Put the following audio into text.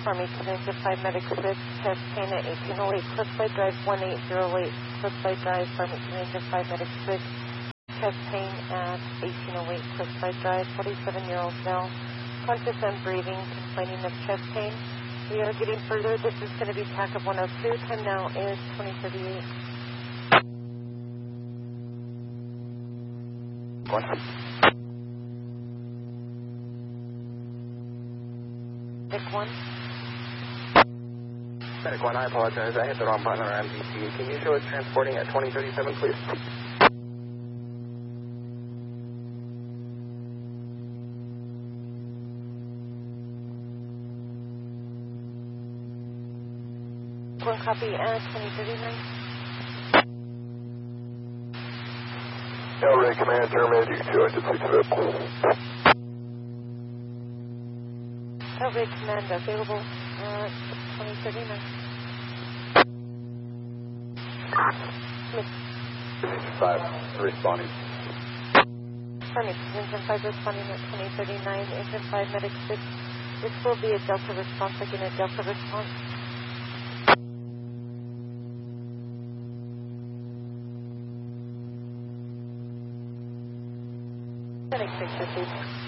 Army Commander 5 Medic 6, chest pain at 1808, Cliffside Drive 1808, Cliffside Drive, Army Commander 5 Medic 6, chest pain at 1808, Cliffside Drive, 47-year-old male, conscious and breathing, complaining of chest pain. We are getting further. This is going to be TAC of 102. Time now is 2038. Medic 1. Medic 1, I apologize. I hit the wrong button on our MDT. Can you show us transporting at 2037, please? One copy at 2039. Alright, Command, terminated. You can show us at 6-5. Alright, Command, available at 2039. 5, responding. Army, Engine 5 responding at 2039, Engine 5 Medic 6. This will be a Delta response, again a Delta response. Medic 6 received.